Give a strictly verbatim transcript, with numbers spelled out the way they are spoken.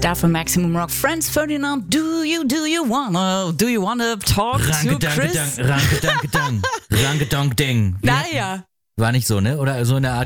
Dafür Maximum Rock. Franz Ferdinand, do you, do you wanna, do you wanna talk Ranke, to danke, Chris? dank, ranke, danke, dank. Ranke, dank, ding. Naja. War nicht so, ne? Oder so in der Art.